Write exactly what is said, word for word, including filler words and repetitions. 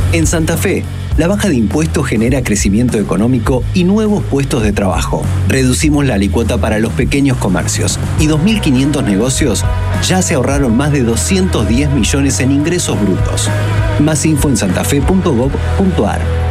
En Santa Fe, la baja de impuestos genera crecimiento económico y nuevos puestos de trabajo. Reducimos la alícuota para los pequeños comercios y dos mil quinientos negocios ya se ahorraron más de doscientos diez millones en ingresos brutos. Más info en santafe punto gob punto ar.